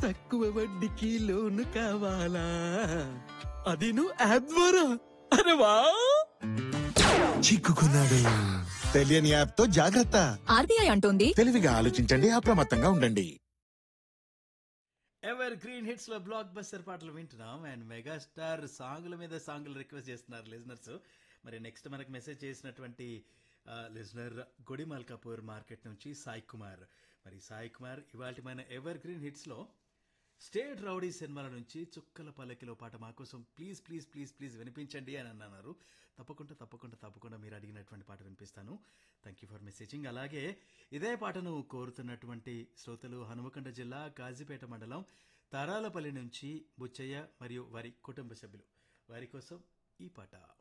తక్కువ వడ్డీకి లోను కావాలా, అది నువ్వు యాప్ ద్వారా? అరే వా, చిక్కుకున్నాడు. తెలియని యాప్ తో జాగ్రత్త. ఆర్బీఐ అంటోంది తెలివిగా ఆలోచించండి, అప్రమత్తంగా ఉండండి. ఎవర్ గ్రీన్ హిట్స్ లో బ్లాక్ బస్టర్ పాటలు వింటున్నాం అండ్ మెగాస్టార్ సాంగుల మీద సాంగులు రిక్వెస్ట్ చేస్తున్నారు లిజనర్స్. మరి నెక్స్ట్ మనకు మెసేజ్ చేసినటువంటి లిజనర్ గొడిమాల్ కపూర్ మార్కెట్ నుంచి సాయి కుమార్. మరి సాయి కుమార్ ఇవాళ మన ఎవర్ గ్రీన్ హిట్స్ లో స్టేట్ రౌడీ సినిమాల నుంచి చుక్కల పల్లకిలో పాట మా కోసం ప్లీజ్ ప్లీజ్ ప్లీజ్ ప్లీజ్ వినిపించండి అని అన్నారు. తప్పకుండా తప్పకుండా తప్పకుండా మీరు అడిగినటువంటి పాట వినిపిస్తాను. Thank you for messaging. అలాగే ఇదే పాటను కోరుతున్నటువంటి శ్రోతలు హనుమకొండ జిల్లా కాజీపేట మండలం తారాలపల్లి నుంచి బుచ్చయ్య మరియు వారి కుటుంబ సభ్యులు. వారి కోసం ఈ పాట.